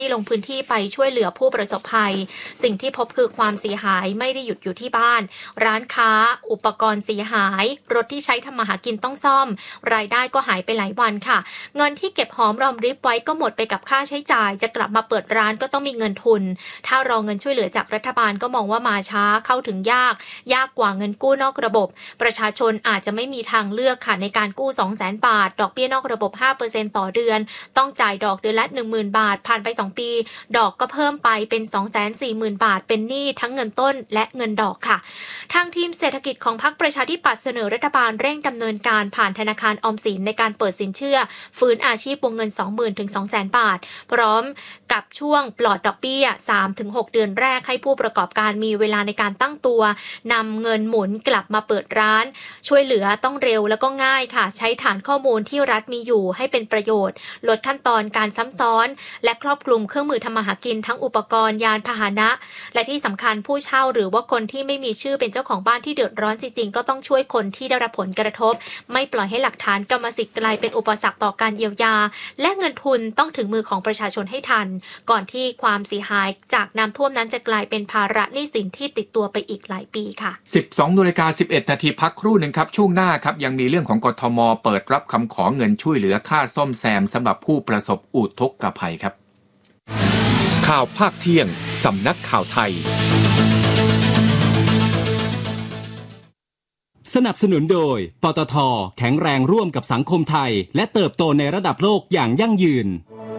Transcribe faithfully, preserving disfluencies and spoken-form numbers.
ที่ลงพื้นที่ไปช่วยเหลือผู้ประสบภัยสิ่งที่พบคือความเสียหายไม่ได้หยุดอยู่ที่บ้านร้านค้าอุปกรณ์เสียหายรถที่ใช้ทำมาหากินต้องซ่อมรายได้ก็หายไปหลายวันค่ะเงินที่เก็บหอมรอมริบไว้ก็หมดไปกับค่าใช้จ่ายจะกลับมาเปิดร้านก็ต้องมีเงินทุนถ้ารอเงินช่วยเหลือจากรัฐบาลก็มองว่ามาช้าเข้าถึงยากยากกว่าเงินกู้นอกระบบประชาชนอาจจะไม่มีทางเลือกค่ะในการกู้ สองแสน บาทดอกเบี้ยนอกระบบ ห้าเปอร์เซ็นต์ ต่อเดือนต้องจ่ายดอกเดือนละ หนึ่งหมื่น บาทผ่านไปสองปีดอกก็เพิ่มไปเป็น สองแสนสี่หมื่น บาทเป็นหนี้ทั้งเงินต้นและเงินดอกค่ะทางทีมเศรษฐกิจของพรรคประชาธิปัตย์เสนอรัฐบาลเร่งดำเนินการผ่านธนาคารออมสินในการเปิดสินเชื่อฟื้นอาชีพวงเงิน สองหมื่น ถึง สองแสน บาทพร้อมกับช่วงปลอดดอกเบี้ย สามถึงหก เดือนแรกให้ผู้ประกอบการมีเวลาในการตั้งตัวนำเงินหมุนกลับมาเปิดร้านช่วยเหลือต้องเร็วแล้วก็ง่ายค่ะใช้ฐานข้อมูลที่รัฐมีอยู่ให้เป็นประโยชน์ลดขั้นตอนการซ้ำซ้อนและครอบคลุมเครื่องมือทำมาหากินทั้งอุปกรณ์ยานพาหนะและที่สำคัญผู้เช่าหรือว่าคนที่ไม่มีชื่อเป็นเจ้าของบ้านที่เดือดร้อนจริงๆก็ต้องช่วยคนที่ได้รับผลกระทบไม่ปล่อยให้หลักฐานกรรมสิทธิ์กลายเป็นอุปสรรคต่อการเยียวยาและเงินทุนต้องถึงมือของประชาชนให้ทันก่อนที่ความเสียหายจากน้ำท่วมนั้นจะกลายเป็นภาระหนี้สินที่ติดตัวไปอีกหลายปีค่ะสิบสองนาฬิกาสิบเอ็ดนาทีพักครู่หนึ่งครับช่วงหน้าครับยังมีเรื่องของกทมเปิดรับคำขอเงินช่วยเหลือค่าซ่อมแซมสำหรับผู้ประสบอุทกภัยครับข่าวภาคเที่ยงสำนักข่าวไทยสนับสนุนโดยปตท.แข็งแรงร่วมกับสังคมไทยและเติบโตในระดับโลกอย่างยั่งยืน